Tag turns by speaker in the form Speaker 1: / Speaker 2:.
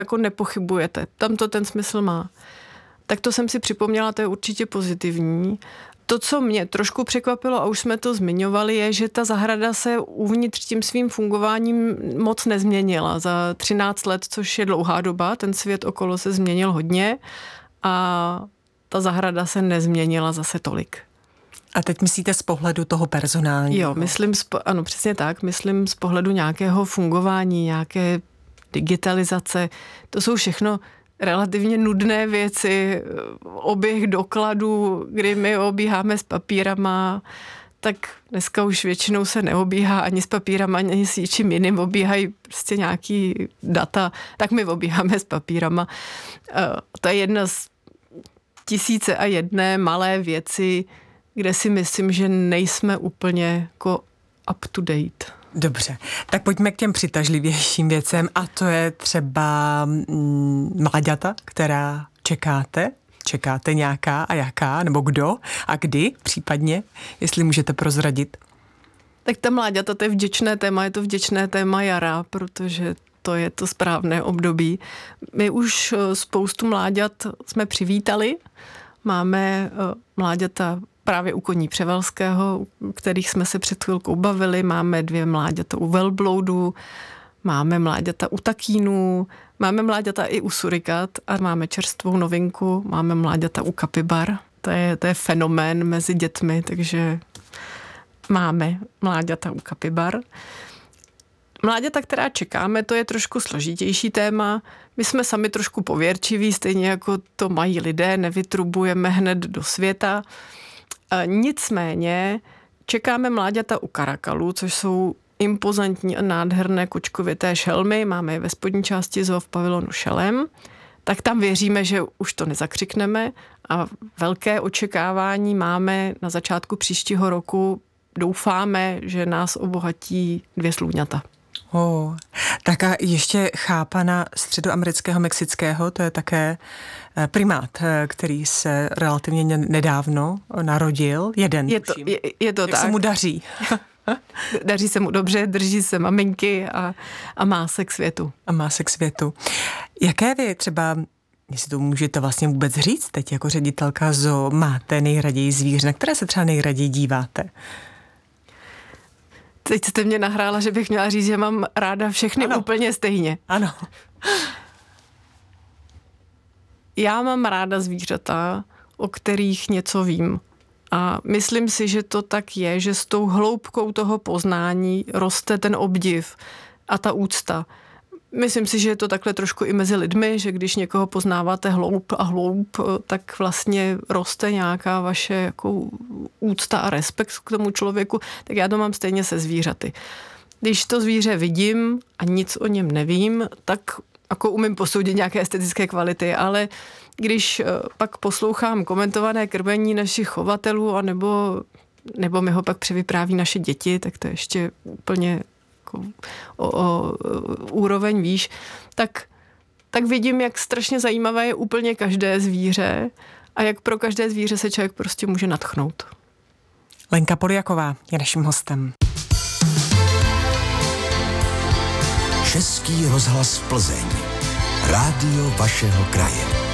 Speaker 1: jako nepochybujete. Tam to ten smysl má. Tak to jsem si připomněla, to je určitě pozitivní. To, co mě trošku překvapilo, a už jsme to zmiňovali, je, že ta zahrada se uvnitř tím svým fungováním moc nezměnila. Za 13 let, což je dlouhá doba, ten svět okolo se změnil hodně a ta zahrada se nezměnila zase tolik.
Speaker 2: A teď myslíte z pohledu toho personálního?
Speaker 1: Jo, ano, přesně tak. Myslím z pohledu nějakého fungování, nějaké digitalizace. To jsou všechno relativně nudné věci, oběh dokladů, kdy my obíháme s papírama, tak dneska už většinou se neobíhá ani s papírama, ani s ničím jiným, obíhají prostě nějaký data, tak my obíháme s papírama. To je jedna z 1001 malé věci, kde si myslím, že nejsme úplně jako up to date.
Speaker 2: Dobře, tak pojďme k těm přitažlivějším věcem a to je třeba mláďata, která čekáte. Čekáte nějaká a jaká, nebo kdo a kdy případně, jestli můžete prozradit?
Speaker 1: Tak ta mláďata, to je vděčné téma, je to vděčné téma jara, protože to je to správné období. My už spoustu mláďat jsme přivítali, máme mláďata právě u koní Převalského, u kterých jsme se před chvilkou bavili, máme 2 mláďata u velbloudů, máme mláďata u takínů, máme mláďata i u surikat a máme čerstvou novinku, máme mláďata u kapibar. To je fenomén mezi dětmi, takže máme mláďata u kapibar. Mláďata, která čekáme, to je trošku složitější téma. My jsme sami trošku pověrčiví, stejně jako to mají lidé, nevytrubujeme hned do světa. Nicméně čekáme mláďata u karakalů, což jsou impozantní a nádherné kočkovité šelmy. Máme je ve spodní části zoo v pavilonu šelem. Tak tam věříme, že už to nezakřikneme a velké očekávání máme na začátku příštího roku. Doufáme, že nás obohatí 2 slůňata.
Speaker 2: Tak a ještě chápana středoamerického, mexického, to je také primát, který se relativně nedávno narodil. Jeden,
Speaker 1: je to
Speaker 2: jak
Speaker 1: tak.
Speaker 2: se mu daří?
Speaker 1: Daří se mu dobře, drží se maminky a má se k světu.
Speaker 2: Jaké vy třeba, jestli to můžete vlastně vůbec říct teď jako ředitelka zoo, máte nejraději zvíře, na které se třeba nejraději díváte?
Speaker 1: Teď jste mě nahrála, že bych měla říct, že mám ráda všechny úplně stejně.
Speaker 2: Ano.
Speaker 1: Já mám ráda zvířata, o kterých něco vím. A myslím si, že to tak je, že s tou hloubkou toho poznání roste ten obdiv a ta úcta. Myslím si, že je to takhle trošku i mezi lidmi, že když někoho poznáváte hloub, tak vlastně roste nějaká vaše jako úcta a respekt k tomu člověku, tak já to mám stejně se zvířaty. Když to zvíře vidím a nic o něm nevím, tak jako umím posoudit nějaké estetické kvality, ale když pak poslouchám komentované krmení našich chovatelů, nebo mi ho pak převypráví naše děti, tak to je ještě úplně o úroveň výš, tak vidím, jak strašně zajímavé je úplně každé zvíře a jak pro každé zvíře se člověk prostě může nadchnout.
Speaker 2: Lenka Poljaková je naším hostem.
Speaker 3: Český rozhlas Plzeň. Rádio vašeho kraje.